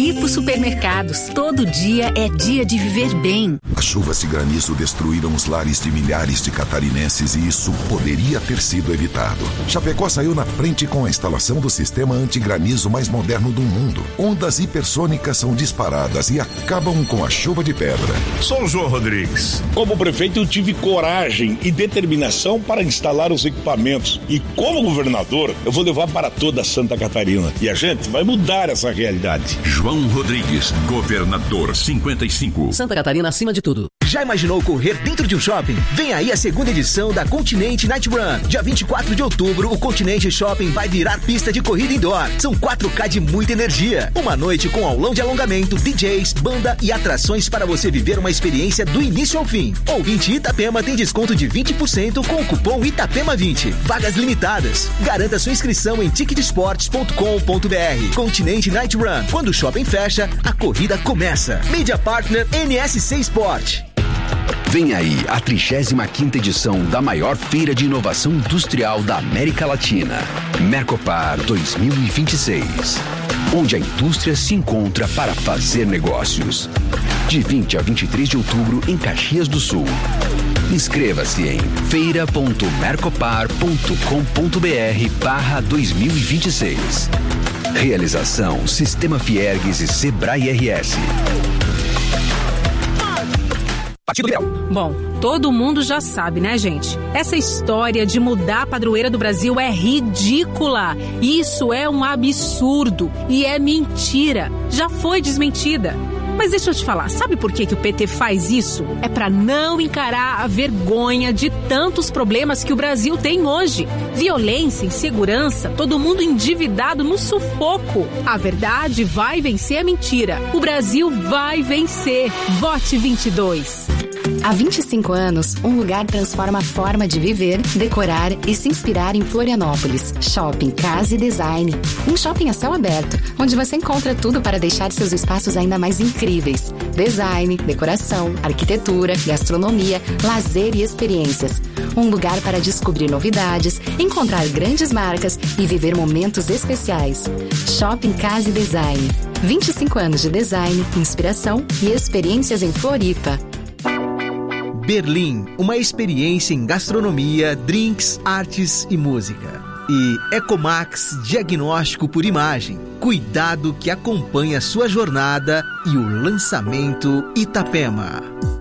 Grupo Supermercados. Todo dia é dia de viver bem. As chuvas e granizo destruíram os lares de milhares de catarinenses e isso poderia ter sido evitado. Chapecó saiu na frente com a instalação do sistema antigranizo mais moderno do mundo. Ondas hipersônicas são disparadas e acabam com a chuva de pedra. Sou o João Rodrigues. Como prefeito, eu tive coragem e determinação para instalar os equipamentos. E como governador, eu vou levar para toda Santa Catarina. E a gente vai mudar essa realidade. João Rodrigues, governador 55. Santa Catarina acima de tudo. Já imaginou correr dentro de um shopping? Vem aí a segunda edição da Continente Night Run. Dia 24 de outubro, o Continente Shopping vai virar pista de corrida indoor. São 4K de muita energia. Uma noite com aulão de alongamento, DJs, banda e atrações para você viver uma experiência do início ao fim. Ouvinte Itapema tem desconto de 20% com o cupom Itapema20. Vagas limitadas. Garanta sua inscrição em ticketsports.com.br. Continente Night Run. Quando o shopping fecha, a corrida começa. Media Partner NSC Sport. Vem aí a 35ª edição da maior feira de inovação industrial da América Latina, Mercopar 2026, onde a indústria se encontra para fazer negócios. De 20 a 23 de outubro em Caxias do Sul. Inscreva-se em feira.mercopar.com.br/2026. Realização Sistema Fiergues e Sebrae RS. Partido Liberal. Bom, todo mundo já sabe, né, gente? Essa história de mudar a padroeira do Brasil é ridícula. Isso é um absurdo e é mentira. Já foi desmentida. Mas deixa eu te falar, sabe por que o PT faz isso? É para não encarar a vergonha de tantos problemas que o Brasil tem hoje. Violência, insegurança, todo mundo endividado no sufoco. A verdade vai vencer a mentira. O Brasil vai vencer. Vote 22. Há 25 anos, um lugar transforma a forma de viver, decorar e se inspirar em Florianópolis. Shopping Casa e Design. Um shopping a céu aberto, onde você encontra tudo para deixar seus espaços ainda mais incríveis. Design, decoração, arquitetura, gastronomia, lazer e experiências. Um lugar para descobrir novidades, encontrar grandes marcas e viver momentos especiais. Shopping Casa e Design. 25 anos de design, inspiração e experiências em Floripa. Berlim, uma experiência em gastronomia, drinks, artes e música. E Ecomax Diagnóstico por Imagem. Cuidado que acompanha a sua jornada e o lançamento Itapema.